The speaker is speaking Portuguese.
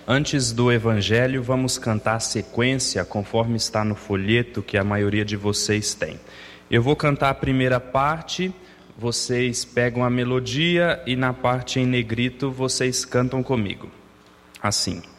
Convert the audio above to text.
Antes do Evangelho, vamos cantar a sequência, conforme está no folheto que a maioria de vocês tem. Eu vou cantar a primeira parte, vocês pegam a melodia e na parte em negrito vocês cantam comigo. Assim.